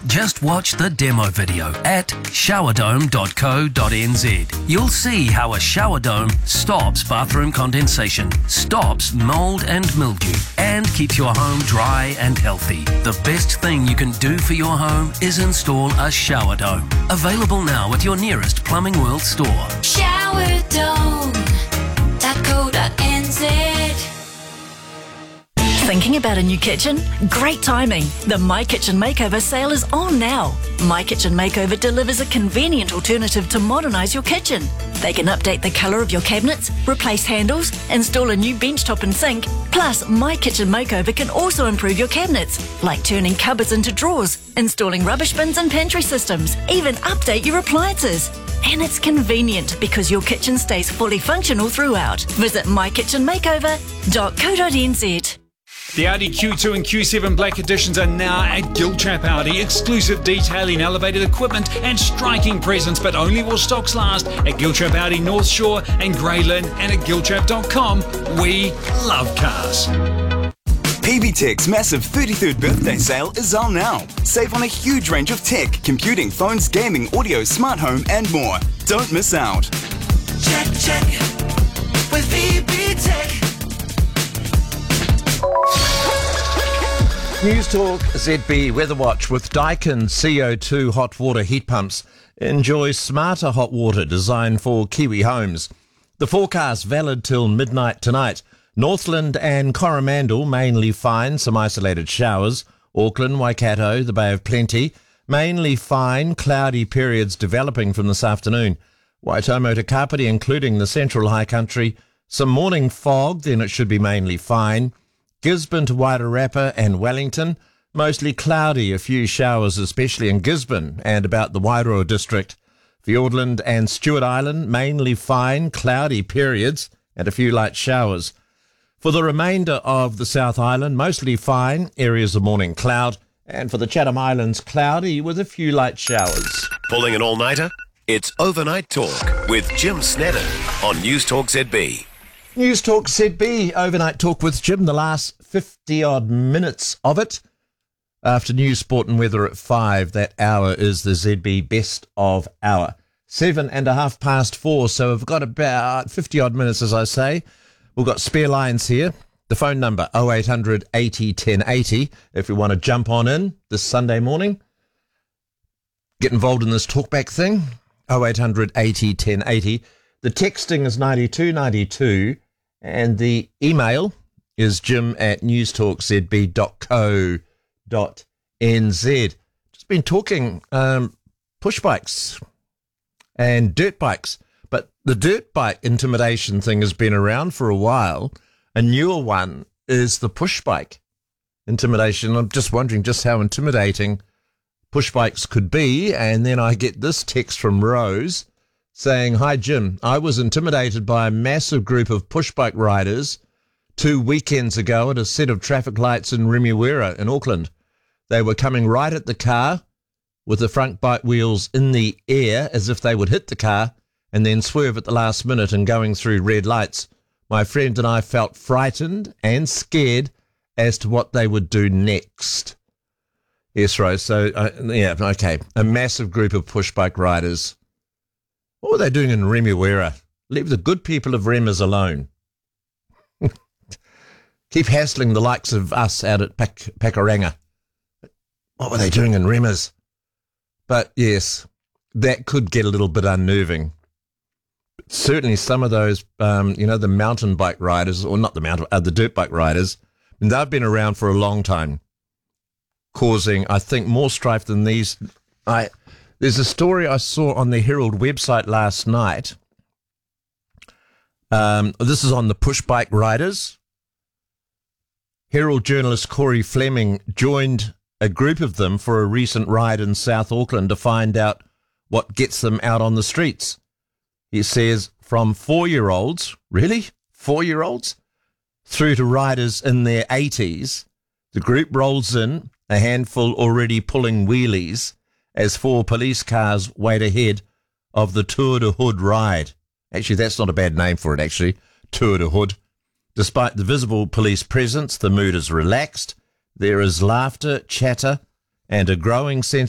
Just watch the demo video at showerdome.co.nz. You'll see how a shower dome stops bathroom condensation, stops mold and mildew, and keeps your home dry and healthy. The best thing you can do for your home is install a shower dome. Available now at your nearest Plumbing World store. Showerdome.co.nz. Thinking about a new kitchen? Great timing. The My Kitchen Makeover sale is on now. My Kitchen Makeover delivers a convenient alternative to modernise your kitchen. They can update the colour of your cabinets, replace handles, install a new bench top and sink. Plus, My Kitchen Makeover can also improve your cabinets, like turning cupboards into drawers, installing rubbish bins and pantry systems, even update your appliances. And it's convenient because your kitchen stays fully functional throughout. Visit mykitchenmakeover.co.nz. The Audi Q2 and Q7 Black Editions are now at Giltrap Audi. Exclusive detailing, elevated equipment and striking presence, but only while stocks last at Giltrap Audi North Shore and Greylin and at giltrap.com. We love cars. PB Tech's massive 33rd birthday sale is on now. Save on a huge range of tech, computing, phones, gaming, audio, smart home and more. Don't miss out. Check with PB Tech. News Talk ZB Weather Watch with Daikin CO2 hot water heat pumps. Enjoy smarter hot water designed for Kiwi homes. The forecast valid till midnight tonight. Northland and Coromandel mainly fine, some isolated showers. Auckland, Waikato, the Bay of Plenty, mainly fine, cloudy periods developing from this afternoon. Waitomo to Kapiti, including the central high country, some morning fog, then it should be mainly fine. Gisborne to Wairarapa and Wellington, mostly cloudy, a few showers, especially in Gisborne and about the Wairoa district. Fiordland and Stewart Island, mainly fine, cloudy periods and a few light showers. For the remainder of the South Island, mostly fine, areas of morning cloud. And for the Chatham Islands, cloudy with a few light showers. Pulling an all-nighter? It's Overnight Talk with Jim Snedden on News Talk ZB. News Talk ZB, Overnight Talk with Jim, the last 50-odd minutes of it. After news, sport and weather at 5, that hour is the ZB Best of Hour. 4:07, so we've got about 50-odd minutes, as I say. We've got spare lines here. The phone number, 0800 80 1080, if you want to jump on in this Sunday morning. Get involved in this talkback thing, 0800 80 1080. The texting is 9292 and the email is jim@newstalkzb.co.nz. Just been talking push bikes and dirt bikes, but the dirt bike intimidation thing has been around for a while. A newer one is the push bike intimidation. I'm just wondering just how intimidating push bikes could be. And then I get this text from Rose saying, "Hi, Jim. I was intimidated by a massive group of push bike riders 2 weekends ago at a set of traffic lights in Remuera in Auckland. They were coming right at the car with the front bike wheels in the air as if they would hit the car and then swerve at the last minute and going through red lights. My friend and I felt frightened and scared as to what they would do next." Yes, Rose. So, yeah, okay. A massive group of push bike riders. What were they doing in Remuera? Leave the good people of Remus alone. Keep hassling the likes of us out at Pakuranga. What were they doing in Remus? But yes, that could get a little bit unnerving. But certainly some of those, the mountain bike riders, or not the dirt bike riders, and they've been around for a long time, causing, I think, more strife than these. There's a story I saw on the Herald website last night. This is on the push bike riders. Herald journalist Corey Fleming joined a group of them for a recent ride in South Auckland to find out what gets them out on the streets. He says from 4-year-olds, really? 4-year-olds? Through to riders in their 80s, the group rolls in, a handful already pulling wheelies, as 4 police cars wait ahead of the Tour de Hood ride. Actually, that's not a bad name for it, actually. Tour de Hood. Despite the visible police presence, the mood is relaxed. There is laughter, chatter, and a growing sense